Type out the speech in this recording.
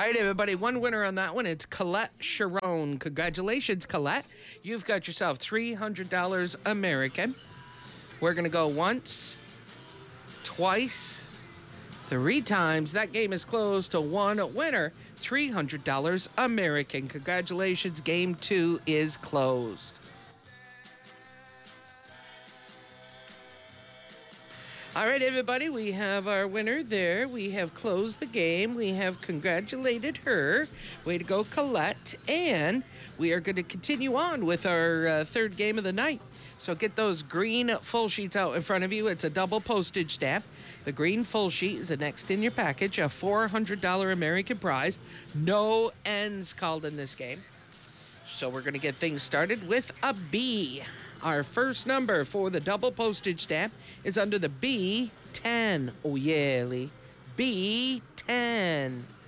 right, everybody. One winner on that one. It's Colette Sharon. Congratulations, Colette. You've got yourself $300 American. We're going to go once, twice, three times. That game is closed to one winner. $300 American. Congratulations. Game 2 is closed. All right, everybody, we have our winner there. We have closed the game. We have congratulated her. Way to go, Colette. And we are going to continue on with our third game of the night. So get those green full sheets out in front of you. It's a double postage stamp. The green full sheet is the next in your package, a $400 American prize. No ends called in this game. So we're going to get things started with a B. Our first number for the double postage stamp is under the B10. Oh, yeah, Lee. B10.